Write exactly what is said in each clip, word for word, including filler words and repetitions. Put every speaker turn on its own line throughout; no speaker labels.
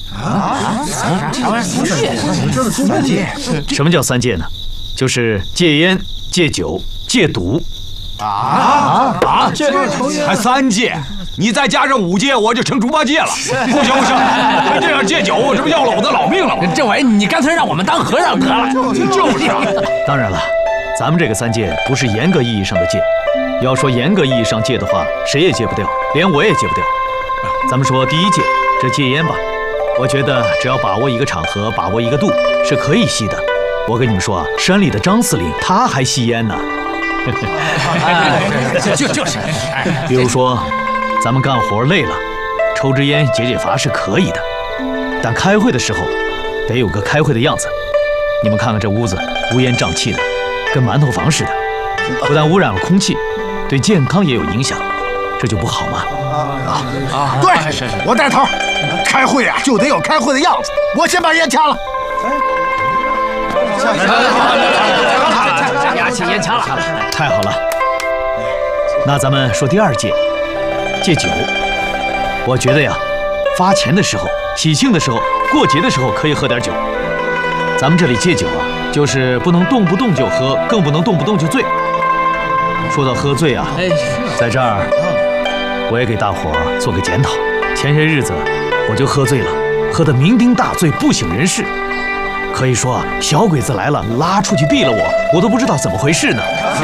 啊？三戒？三戒？
什么叫三戒呢？就是戒烟、戒酒、戒赌。
啊啊！这还三戒？你再加上五戒，我就成猪八戒了。不行不行，这样戒酒，这不要了我的老命了吗？
政委，你干脆让我们当和尚得了。
就是啊。
当然了，咱们这个三戒不是严格意义上的戒。要说严格意义上戒的话，谁也戒不掉，连我也戒不掉。咱们说第一戒，这戒烟吧，我觉得只要把握一个场合，把握一个度，是可以吸的。我跟你们说啊，山里的张司令他还吸烟呢。
就就是，
比如说，咱们干活累了，抽支烟解解乏是可以的，但开会的时候得有个开会的样子。你们看看这屋子乌烟瘴气的，跟馒头房似的，不但污染了空气，对健康也有影响，这就不好嘛。
啊啊！对，我带头，开会啊就得有开会的样子。我先把烟掐了。
压起烟掐了，
太好了。那咱们说第二戒，戒酒。我觉得呀，发钱的时候、喜庆的时候、过节的时候可以喝点酒。咱们这里戒酒啊，就是不能动不动就喝，更不能动不动就醉。说到喝醉啊，在这儿我也给大伙儿做个检讨。前些日子我就喝醉了，喝得酩酊大醉，不省人事。可以说啊，小鬼子来了，拉出去毙了我，我都不知道怎么回事呢。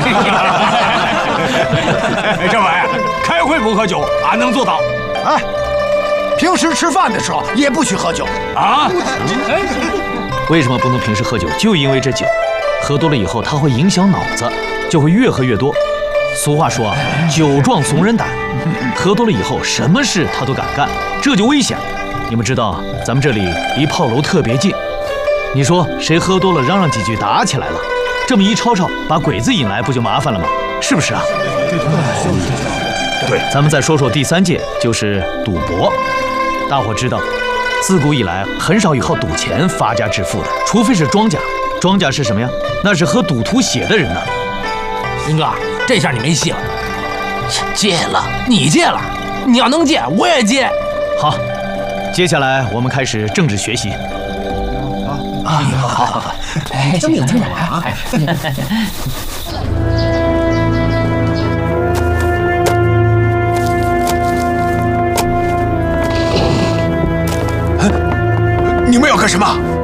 哎，政委，开会不喝酒，俺能做到。
哎，平时吃饭的时候也不许喝酒
啊。
为什么不能平时喝酒？就因为这酒，喝多了以后它会影响脑子，就会越喝越多。俗话说啊，酒壮怂人胆，喝多了以后什么事他都敢干，这就危险。你们知道，咱们这里离炮楼特别近。你说谁喝多了嚷嚷几句打起来了，这么一吵吵，把鬼子引来不就麻烦了吗？是不是啊？对对对。对，咱们再说说第三戒，就是赌博。大伙知道，自古以来很少以靠赌钱发家致富的，除非是庄家。庄家是什么呀？那是喝赌徒血的人呢。
云哥，这下你没戏了。戒了，你戒了，你要能戒，我也戒。
好，接下来我们开始政治学习。
啊，好好好，哎，真有劲啊！
你们要干什么？